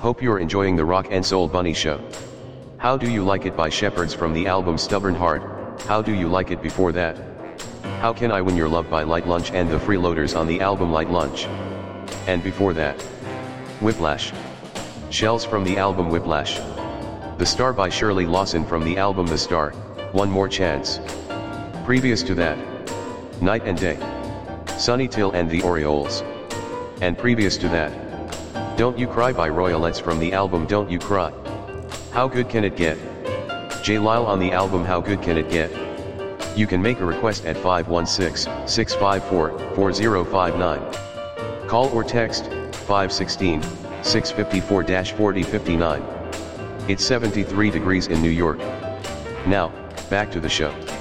Hope you're enjoying the Rock and Soul Bunny Show. How Do You Like It by Shepherds from the album Stubborn Heart. How Do You Like It before that? How Can I Win Your Love by Light Lunch and the Freeloaders on the album Light Lunch. And before that, Whiplash. Shells from the album Whiplash. The Star by Shirley Lawson from the album The Star, One More Chance. Previous to that, Night and Day. Sonny Till and the Orioles. And previous to that, Don't You Cry by Royalettes from the album Don't You Cry. How Good Can It Get? J Lyle on the album How Good Can It Get? You can make a request at 516-654-4059. Call or text 516-654-4059. It's 73 degrees in New York. Now, back to the show.